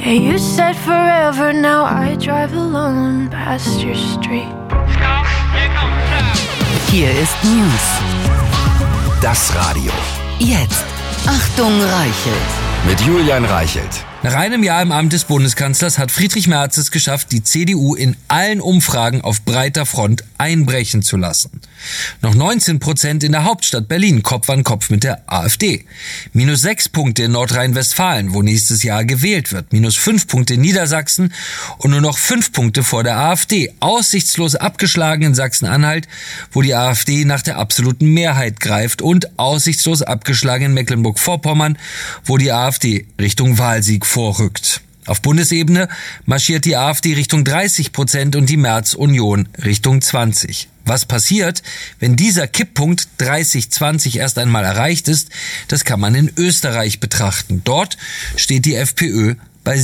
Yeah, you said forever, now I drive alone past your street. Hier ist News. Das Radio. Jetzt. Achtung, Reichelt. Mit Julian Reichelt. Nach einem Jahr im Amt des Bundeskanzlers hat Friedrich Merz es geschafft, die CDU in allen Umfragen auf breiter Front einbrechen zu lassen. Noch 19% in der Hauptstadt Berlin, Kopf an Kopf mit der AfD. -6 Punkte in Nordrhein-Westfalen, wo nächstes Jahr gewählt wird. -5 Punkte in Niedersachsen und nur noch 5 Punkte vor der AfD. Aussichtslos abgeschlagen in Sachsen-Anhalt, wo die AfD nach der absoluten Mehrheit greift. Und aussichtslos abgeschlagen in Mecklenburg-Vorpommern, wo die AfD Richtung Wahlsieg vorrückt. Auf Bundesebene marschiert die AfD Richtung 30% und die Merz-Union Richtung 20%. Was passiert, wenn dieser Kipppunkt 30-20 erst einmal erreicht ist, das kann man in Österreich betrachten. Dort steht die FPÖ bei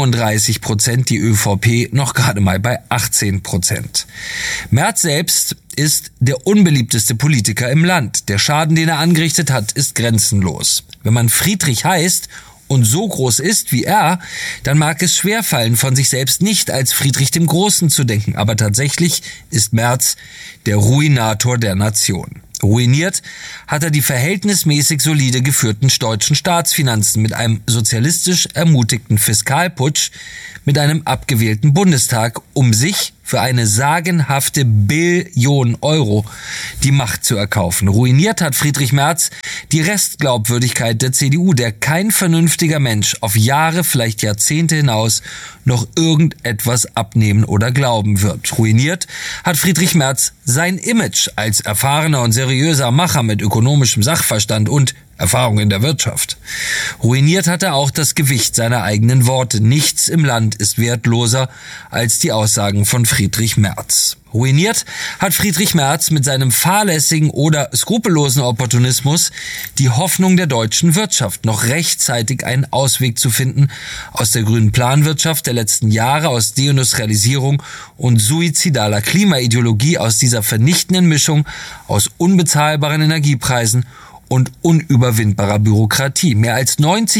37%, die ÖVP noch gerade mal bei 18%. Merz selbst ist der unbeliebteste Politiker im Land. Der Schaden, den er angerichtet hat, ist grenzenlos. Wenn man Friedrich heißt und so groß ist wie er, dann mag es schwerfallen, von sich selbst nicht als Friedrich dem Großen zu denken. Aber tatsächlich ist Merz der Ruinator der Nation. Ruiniert hat er die verhältnismäßig solide geführten deutschen Staatsfinanzen mit einem sozialistisch ermutigten Fiskalputsch, mit einem abgewählten Bundestag, um sich für eine sagenhafte Billion Euro die Macht zu erkaufen. Ruiniert hat Friedrich Merz die Restglaubwürdigkeit der CDU, der kein vernünftiger Mensch auf Jahre, vielleicht Jahrzehnte hinaus noch irgendetwas abnehmen oder glauben wird. Ruiniert hat Friedrich Merz sein Image als erfahrener und seriöser Macher mit ökonomischem Sachverstand und Erfahrung in der Wirtschaft. Ruiniert hat er auch das Gewicht seiner eigenen Worte. Nichts im Land ist wertloser als die Aussagen von Friedrich Merz. Ruiniert hat Friedrich Merz mit seinem fahrlässigen oder skrupellosen Opportunismus die Hoffnung der deutschen Wirtschaft, noch rechtzeitig einen Ausweg zu finden aus der grünen Planwirtschaft der letzten Jahre, aus Deindustrialisierung und suizidaler Klimaideologie, aus dieser vernichtenden Mischung aus unbezahlbaren Energiepreisen und unüberwindbarer Bürokratie. Mehr als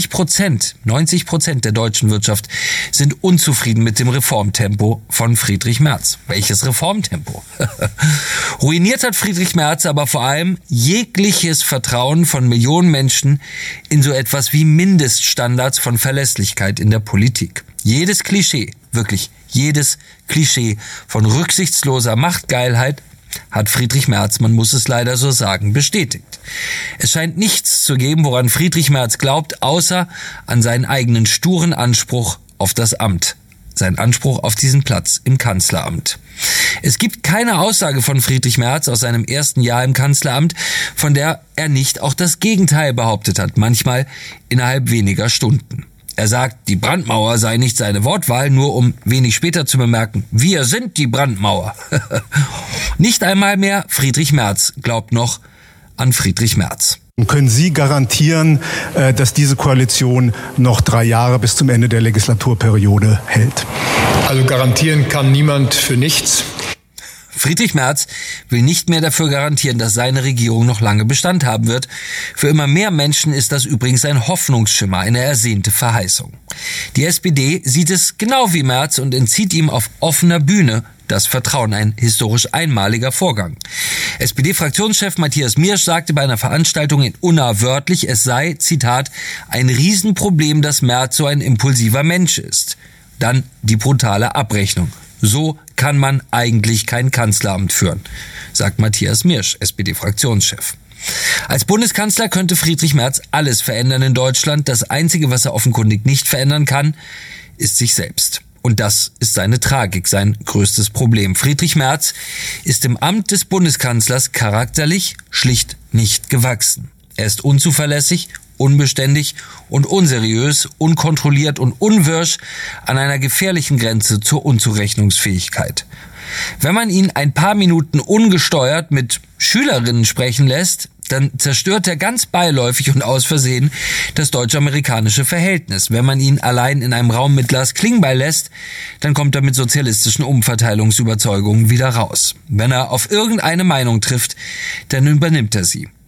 90% der deutschen Wirtschaft sind unzufrieden mit dem Reformtempo von Friedrich Merz. Welches Reformtempo? Ruiniert hat Friedrich Merz aber vor allem jegliches Vertrauen von Millionen Menschen in so etwas wie Mindeststandards von Verlässlichkeit in der Politik. Jedes Klischee, wirklich jedes Klischee von rücksichtsloser Machtgeilheit hat Friedrich Merz, man muss es leider so sagen, bestätigt. Es scheint nichts zu geben, woran Friedrich Merz glaubt, außer an seinen eigenen sturen Anspruch auf das Amt, seinen Anspruch auf diesen Platz im Kanzleramt. Es gibt keine Aussage von Friedrich Merz aus seinem ersten Jahr im Kanzleramt, von der er nicht auch das Gegenteil behauptet hat, manchmal innerhalb weniger Stunden. Er sagt, die Brandmauer sei nicht seine Wortwahl, nur um wenig später zu bemerken, wir sind die Brandmauer. Nicht einmal mehr Friedrich Merz glaubt noch an Friedrich Merz. Können Sie garantieren, dass diese Koalition noch 3 Jahre bis zum Ende der Legislaturperiode hält? Also garantieren kann niemand für nichts. Friedrich Merz will nicht mehr dafür garantieren, dass seine Regierung noch lange Bestand haben wird. Für immer mehr Menschen ist das übrigens ein Hoffnungsschimmer, eine ersehnte Verheißung. Die SPD sieht es genau wie Merz und entzieht ihm auf offener Bühne das Vertrauen, ein historisch einmaliger Vorgang. SPD-Fraktionschef Matthias Miersch sagte bei einer Veranstaltung in Unna wörtlich, es sei, Zitat, ein Riesenproblem, dass Merz so ein impulsiver Mensch ist. Dann die brutale Abrechnung. So kann man eigentlich kein Kanzleramt führen, sagt Matthias Miersch, SPD-Fraktionschef. Als Bundeskanzler könnte Friedrich Merz alles verändern in Deutschland. Das Einzige, was er offenkundig nicht verändern kann, ist sich selbst. Und das ist seine Tragik, sein größtes Problem. Friedrich Merz ist im Amt des Bundeskanzlers charakterlich schlicht nicht gewachsen. Er ist unzuverlässig, unbeständig und unseriös, unkontrolliert und unwirsch an einer gefährlichen Grenze zur Unzurechnungsfähigkeit. Wenn man ihn ein paar Minuten ungesteuert mit Schülerinnen sprechen lässt, dann zerstört er ganz beiläufig und aus Versehen das deutsch-amerikanische Verhältnis. Wenn man ihn allein in einem Raum mit Lars Klingbeil lässt, dann kommt er mit sozialistischen Umverteilungsüberzeugungen wieder raus. Wenn er auf irgendeine Meinung trifft, dann übernimmt er sie.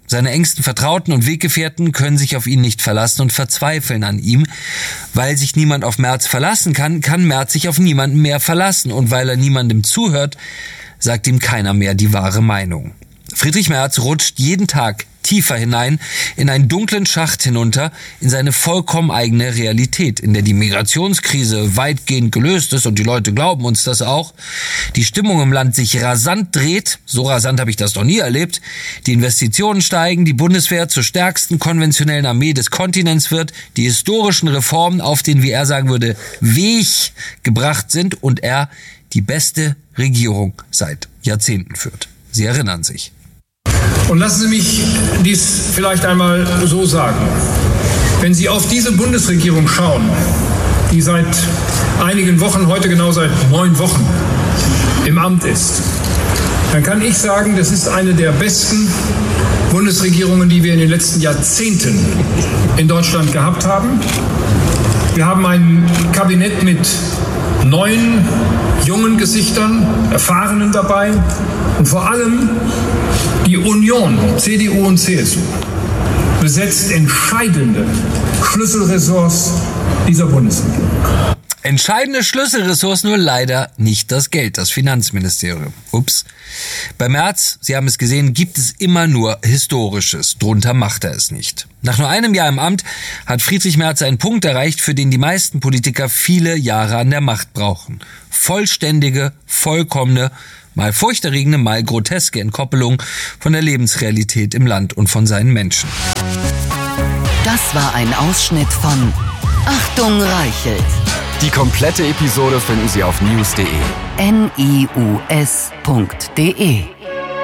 Seine engsten Vertrauten und Weggefährten können sich auf ihn nicht verlassen und verzweifeln an ihm. Weil sich niemand auf Merz verlassen kann, kann Merz sich auf niemanden mehr verlassen. Und weil er niemandem zuhört, sagt ihm keiner mehr die wahre Meinung. Friedrich Merz rutscht jeden Tag tiefer hinein, in einen dunklen Schacht hinunter, in seine vollkommen eigene Realität, in der die Migrationskrise weitgehend gelöst ist und die Leute glauben uns das auch, die Stimmung im Land sich rasant dreht, so rasant habe ich das noch nie erlebt, die Investitionen steigen, die Bundeswehr zur stärksten konventionellen Armee des Kontinents wird, die historischen Reformen auf den, wie er sagen würde, Weg gebracht sind und er die beste Regierung seit Jahrzehnten führt. Sie erinnern sich. Und lassen Sie mich dies vielleicht einmal so sagen. Wenn Sie auf diese Bundesregierung schauen, die seit einigen Wochen, heute genau seit 9 Wochen im Amt ist, dann kann ich sagen, das ist eine der besten Bundesregierungen, die wir in den letzten Jahrzehnten in Deutschland gehabt haben. Wir haben ein Kabinett mit neuen, jungen Gesichtern, Erfahrenen dabei und vor allem die Union, CDU und CSU, besetzt entscheidende Schlüsselressorts dieser Bundesregierung. Entscheidende Schlüsselressource, nur leider nicht das Geld, das Finanzministerium. Ups. Bei Merz, Sie haben es gesehen, gibt es immer nur Historisches. Drunter macht er es nicht. Nach nur einem Jahr im Amt hat Friedrich Merz einen Punkt erreicht, für den die meisten Politiker viele Jahre an der Macht brauchen. Vollständige, vollkommene, mal furchterregende, mal groteske Entkoppelung von der Lebensrealität im Land und von seinen Menschen. Das war ein Ausschnitt von Achtung Reichelt. Die komplette Episode finden Sie auf news.de. NIUS.de